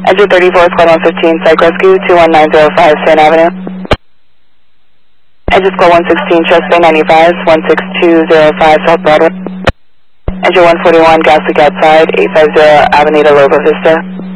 Exit 34, Squad 115, Psych Rescue, 21905 Sand Avenue. Exit Squad 116, Trust Bay 95, 16205 South Broadway. Exit 141, Gas Leak outside, 850 Avenida Loma Vista.